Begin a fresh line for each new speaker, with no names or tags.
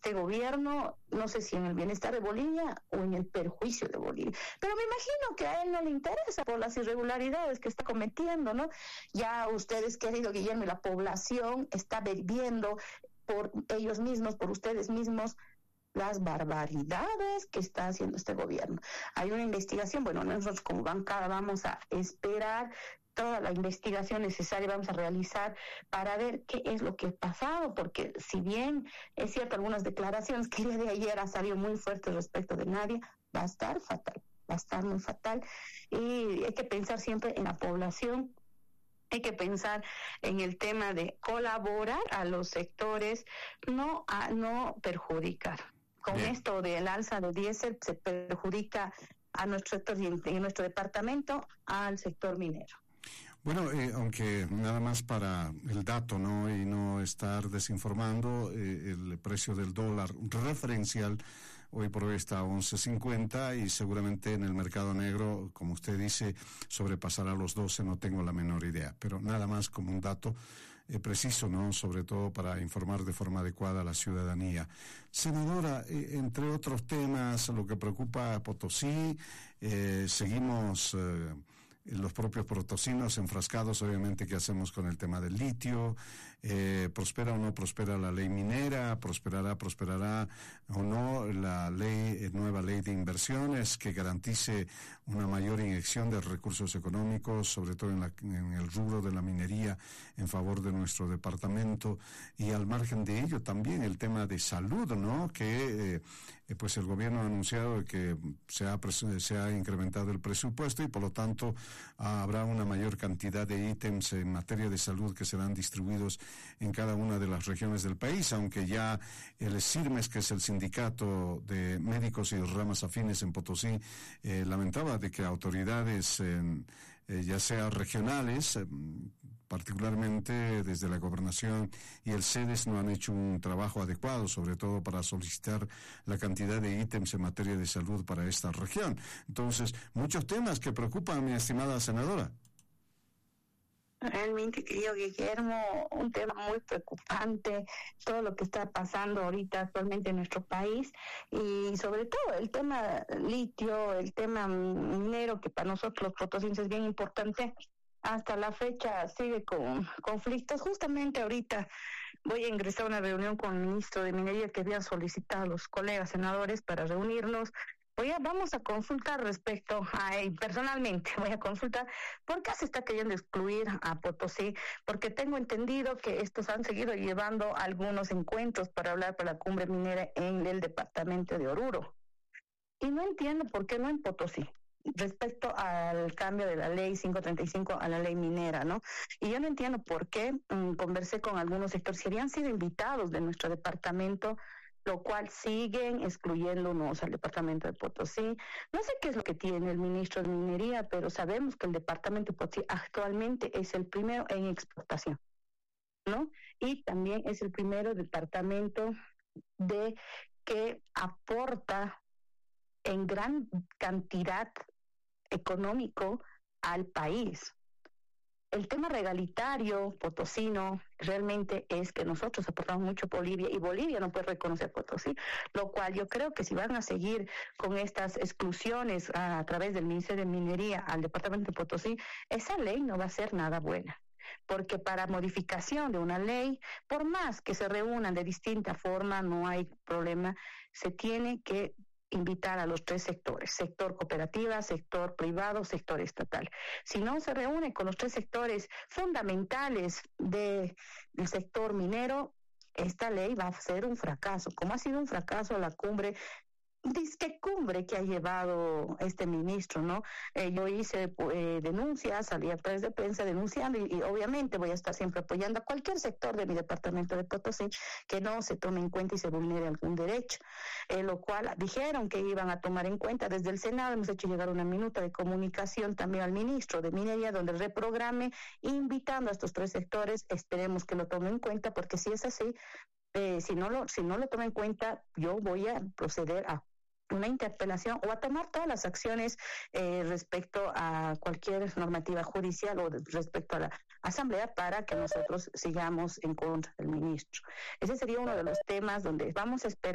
este gobierno, no sé si en el bienestar de Bolivia o en el perjuicio de Bolivia. Pero me imagino que a él no le interesa por las irregularidades que está cometiendo, ¿no? Ya ustedes, querido Guillermo, y la población está viviendo por ellos mismos, por ustedes mismos, las barbaridades que está haciendo este gobierno. Hay una investigación, bueno, nosotros como bancada vamos a esperar toda la investigación necesaria, vamos a realizar para ver qué es lo que ha pasado, porque si bien es cierto algunas declaraciones que el día de ayer ha salido muy fuerte respecto de Nadia, va a estar fatal, va a estar muy fatal, y hay que pensar siempre en la población. Hay que pensar en el tema de colaborar a los sectores, no perjudicar. Con
Bien.
esto del alza de diésel se perjudica a nuestro sector y en nuestro departamento al sector minero.
Bueno, aunque nada más para el dato, ¿no? Y no estar desinformando, el precio del dólar referencial hoy por hoy está a 11.50 y seguramente en el mercado negro, como usted dice, sobrepasará los 12, no tengo la menor idea. Pero nada más como un dato preciso, ¿no? Sobre todo para informar de forma adecuada a la ciudadanía. Senadora, entre otros temas, lo que preocupa a Potosí, seguimos... los propios potosinos enfrascados, obviamente, ¿qué hacemos con el tema del litio? ¿Prospera o no prospera la ley minera? ¿Prosperará o no la nueva ley de inversiones que garantice una mayor inyección de recursos económicos, sobre todo en el rubro de la minería, en favor de nuestro departamento? Y al margen de ello también el tema de salud, ¿no? Que pues el gobierno ha anunciado que se ha incrementado el presupuesto y por lo tanto habrá una mayor cantidad de ítems en materia de salud que serán distribuidos en cada una de las regiones del país, aunque ya el SIRMES, que es el sindicato de médicos y ramas afines en Potosí, lamentaba de que autoridades ya sea regionales, particularmente desde la gobernación y el SEDES, no han hecho un trabajo adecuado, sobre todo para solicitar la cantidad de ítems en materia de salud para esta región. Entonces, muchos temas que preocupan, mi estimada senadora.
Realmente, querido Guillermo, un tema muy preocupante, todo lo que está pasando ahorita actualmente en nuestro país y sobre todo el tema litio, el tema minero, que para nosotros los potosinos es bien importante. Hasta la fecha sigue con conflictos. Justamente ahorita voy a ingresar a una reunión con el ministro de Minería que habían solicitado a los colegas senadores para reunirnos. Vamos a consultar respecto a él, personalmente voy a consultar por qué se está queriendo excluir a Potosí, porque tengo entendido que estos han seguido llevando algunos encuentros para hablar para la cumbre minera en el departamento de Oruro. Y no entiendo por qué no en Potosí, respecto al cambio de la ley 535 a la ley minera, ¿no? Y yo no entiendo por qué. Conversé con algunos sectores que habían sido invitados de nuestro departamento, lo cual siguen excluyéndonos al departamento de Potosí. No sé qué es lo que tiene el ministro de Minería, pero sabemos que el departamento de Potosí actualmente es el primero en exportación, ¿no? Y también es el primero departamento que aporta en gran cantidad económico al país. El tema regalitario potosino realmente es que nosotros aportamos mucho a Bolivia y Bolivia no puede reconocer Potosí, lo cual yo creo que si van a seguir con estas exclusiones a través del Ministerio de Minería al departamento de Potosí, esa ley no va a ser nada buena. Porque para modificación de una ley, por más que se reúnan de distinta forma, no hay problema, se tiene que invitar a los tres sectores, sector cooperativa, sector privado, sector estatal. Si no se reúne con los tres sectores fundamentales del sector minero, esta ley va a ser un fracaso, como ha sido un fracaso la cumbre que ha llevado este ministro, ¿no? Yo hice denuncias, salí a través de prensa denunciando y obviamente voy a estar siempre apoyando a cualquier sector de mi departamento de Potosí que no se tome en cuenta y se vulnere algún derecho, lo cual dijeron que iban a tomar en cuenta. Desde el Senado hemos hecho llegar una minuta de comunicación también al ministro de Minería donde reprograme invitando a estos tres sectores. Esperemos que lo tome en cuenta, porque si es así, si no lo toma en cuenta, yo voy a proceder a una interpelación o a tomar todas las acciones respecto a cualquier normativa judicial o respecto a la asamblea para que nosotros sigamos en contra del ministro. Ese sería uno de los temas donde vamos a esperar